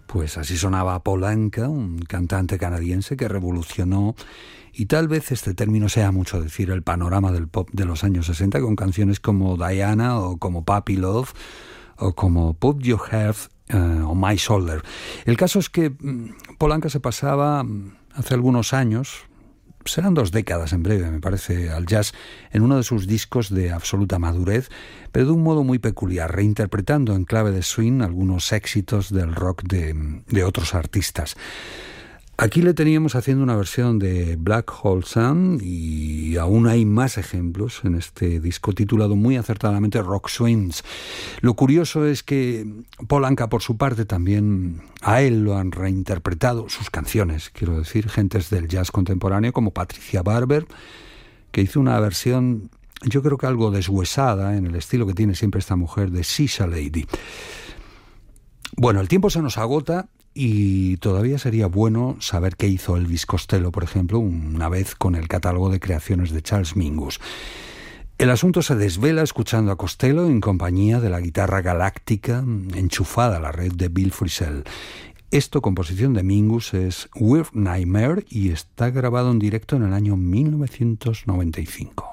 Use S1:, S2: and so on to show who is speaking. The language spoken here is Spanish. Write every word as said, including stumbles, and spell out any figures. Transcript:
S1: Pues así sonaba Paul Anka, un cantante canadiense que revolucionó, y tal vez este término sea mucho decir, el panorama del pop de los años sesenta, con canciones como Diana o como Puppy Love o como Put Your Head uh, on My Shoulder. El caso es que um, Paul Anka se pasaba um, hace algunos años, serán dos décadas en breve, me parece, al jazz en uno de sus discos de absoluta madurez, pero de un modo muy peculiar, reinterpretando en clave de swing algunos éxitos del rock de, de otros artistas. Aquí le teníamos haciendo una versión de Black Hole Sun y aún hay más ejemplos en este disco titulado muy acertadamente Rock Swings. Lo curioso es que Paul Anka, por su parte, también a él lo han reinterpretado, sus canciones, quiero decir, gentes del jazz contemporáneo como Patricia Barber, que hizo una versión, yo creo que algo deshuesada, en el estilo que tiene siempre esta mujer, de Shisha Lady. Bueno, el tiempo se nos agota y todavía sería bueno saber qué hizo Elvis Costello, por ejemplo, una vez con el catálogo de creaciones de Charles Mingus. El asunto se desvela escuchando a Costello en compañía de la guitarra galáctica enchufada a la red de Bill Frisell. Esto, composición de Mingus, es Weird Nightmare y está grabado en directo en el año mil novecientos noventa y cinco.